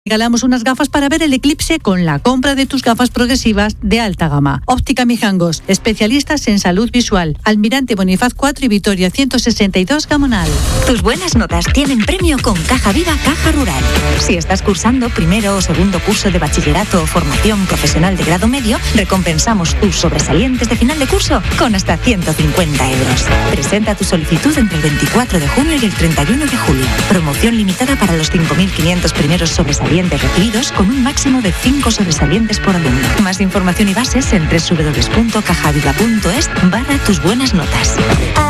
Regalamos unas gafas para ver el eclipse con la compra de tus gafas progresivas de alta gama. Óptica Mijangos, especialistas en salud visual. Almirante Bonifaz 4 y Vitoria 162 Gamonal. Tus buenas notas tienen premio con Caja Viva Caja Rural. Si estás cursando primero o segundo curso de bachillerato o formación profesional de grado medio, recompensamos tus sobresalientes de final de curso con hasta 150 euros. Presenta tu solicitud entre el 24 de junio y el 31 de julio. Promoción limitada para los 5.500 primeros sobresalientes recibidos con un máximo de 5 sobresalientes por alumno. Más información y bases en www.cajaviva.es/tus buenas notas.